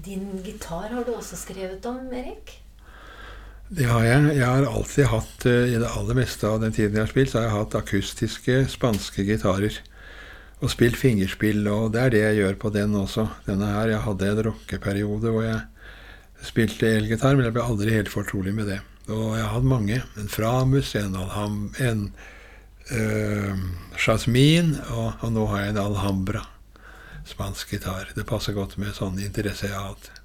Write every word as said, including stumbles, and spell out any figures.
Din gitar har du også skrevet om, Erik? Det har jeg. Jeg har alltid hatt, i det aller meste av den tiden jeg har spilt, så har jeg hatt akustiske spanske gitarer. Og spilt fingerspill, og det er det jeg gjør på den også. Denne her, jeg hadde en rockeperiode hvor jeg spilte elgitar, men jeg ble aldri helt fortrolig med det. Og jeg har hatt mange. En Framus, en, Alham, en uh, Jasmin, og, og nå har jeg en Alhambra. Spansk gitar. Det passer godt med sånn interesse jeg har hatt.